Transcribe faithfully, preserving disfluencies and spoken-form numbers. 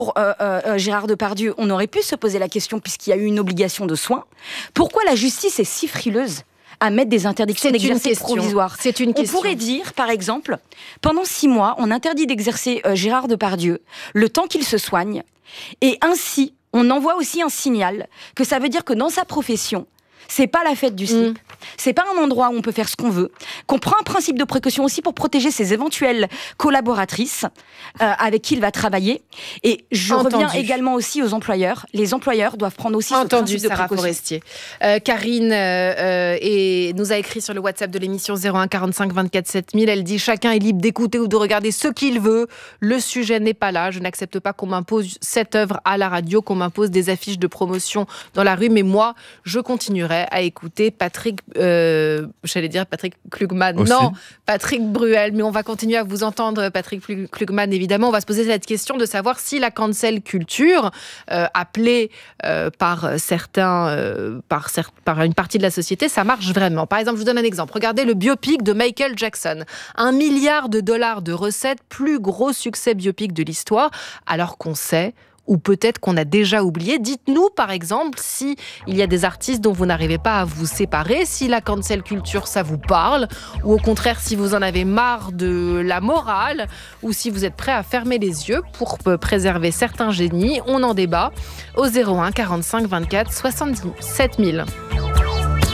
Pour euh, euh, Gérard Depardieu, on aurait pu se poser la question puisqu'il y a eu une obligation de soins. Pourquoi la justice est si frileuse à mettre des interdictions C'est d'exercer provisoires? C'est une question. On pourrait dire, par exemple, pendant six mois, on interdit d'exercer euh, Gérard Depardieu le temps qu'il se soigne, et ainsi, on envoie aussi un signal que ça veut dire que dans sa profession, c'est pas la fête du slip, mmh. c'est pas un endroit où on peut faire ce qu'on veut, qu'on prend un principe de précaution aussi pour protéger ses éventuelles collaboratrices euh, avec qui il va travailler. Et je Entendu. reviens également aussi aux employeurs. Les employeurs doivent prendre aussi Entendu, ce principe de Sarah précaution. Forestier. Euh, Karine euh, et nous a écrit sur le WhatsApp de l'émission zéro un quarante-cinq vingt-quatre sept mille. Elle dit « Chacun est libre d'écouter ou de regarder ce qu'il veut. Le sujet n'est pas là. Je n'accepte pas qu'on m'impose cette œuvre à la radio, qu'on m'impose des affiches de promotion dans la rue. Mais moi, je continuerai à écouter Patrick, euh, j'allais dire Patrick Klugman, Aussi. non, Patrick Bruel, mais on va continuer à vous entendre, Patrick Klugman, évidemment. On va se poser cette question de savoir si la cancel culture, euh, appelée euh, par certains, euh, par, cer- par une partie de la société, ça marche vraiment. Par exemple, je vous donne un exemple. Regardez le biopic de Michael Jackson. Un milliard de dollars de recettes, plus gros succès biopic de l'histoire, alors qu'on sait ou peut-être qu'on a déjà oublié. Dites-nous, par exemple, si il y a des artistes dont vous n'arrivez pas à vous séparer, si la cancel culture, ça vous parle, ou au contraire, si vous en avez marre de la morale, ou si vous êtes prêt à fermer les yeux pour préserver certains génies. On en débat au zéro un quarante-cinq vingt-quatre soixante-dix-sept mille.